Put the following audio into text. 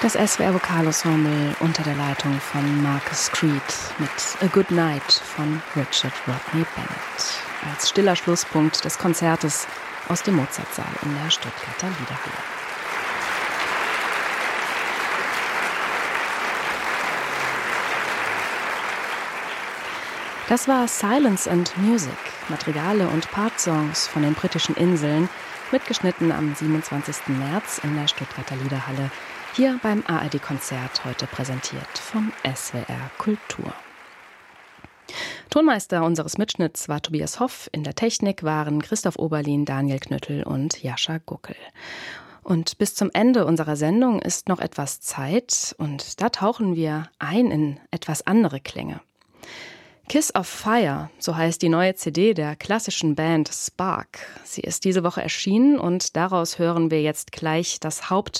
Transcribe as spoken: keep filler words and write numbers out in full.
Das S W R Vokalensemble unter der Leitung von Marcus Creed mit A Good Night von Richard Rodney Bennett. Als stiller Schlusspunkt des Konzertes aus dem Mozartsaal in der Stuttgarter Liederhalle. Das war Silence and Music, Madrigale und Partsongs von den britischen Inseln, mitgeschnitten am siebenundzwanzigsten März in der Stuttgarter Liederhalle, hier beim A R D-Konzert, heute präsentiert vom S W R Kultur. Tonmeister unseres Mitschnitts war Tobias Hoff, in der Technik waren Christoph Oberlin, Daniel Knüttel und Jascha Guckel. Und bis zum Ende unserer Sendung ist noch etwas Zeit und da tauchen wir ein in etwas andere Klänge. Kiss of Fire, so heißt die neue C D der klassischen Band Spark. Sie ist diese Woche erschienen und daraus hören wir jetzt gleich das Haupt